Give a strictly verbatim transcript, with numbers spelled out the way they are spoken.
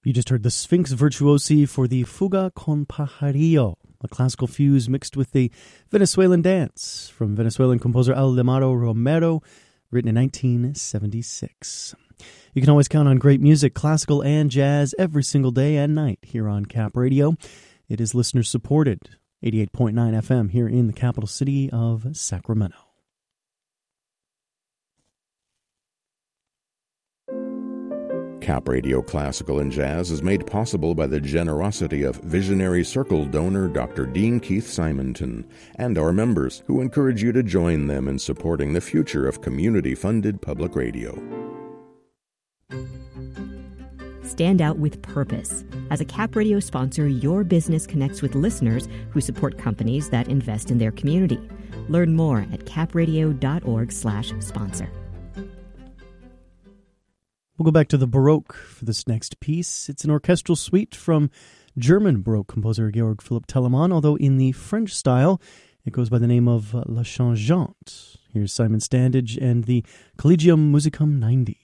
You just heard the Sphinx Virtuosi for the Fuga con Pajarillo, a classical fuse mixed with the Venezuelan dance from Venezuelan composer Aldemaro Romero, written in nineteen seventy-six. You can always count on great music, classical and jazz, every single day and night here on Cap Radio. It is listener-supported, eighty-eight point nine F M here in the capital city of Sacramento. Cap Radio Classical and Jazz is made possible by the generosity of visionary circle donor Doctor Dean Keith Simonton and our members, who encourage you to join them in supporting the future of community-funded public radio. Stand out with purpose. As a Cap Radio sponsor, your business connects with listeners who support companies that invest in their community. Learn more at capradio.org slash sponsor. We'll go back to the Baroque for this next piece. It's an orchestral suite from German Baroque composer Georg Philipp Telemann, although in the French style, it goes by the name of La Changeante. Here's Simon Standage and the Collegium Musicum ninety.